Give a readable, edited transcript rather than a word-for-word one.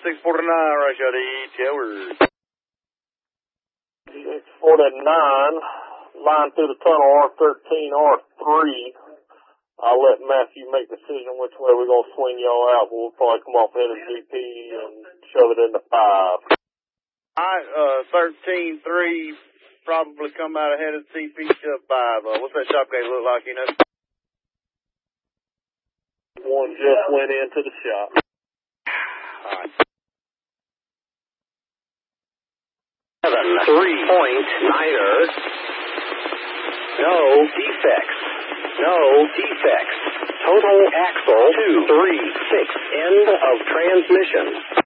649, ratio to Edgeworth. 649, line through the tunnel, R13, R3. I'll let Matthew make the decision which way we're going to swing y'all out, but we'll probably come off ahead of GP and shove it into 5. Alright, 13-3, probably come out ahead of CP, shove 5. What's that shop gauge look like, you know? One just went into the shop. Alright. 3.9er. No defects. No defects. Total axle 236. End of transmission.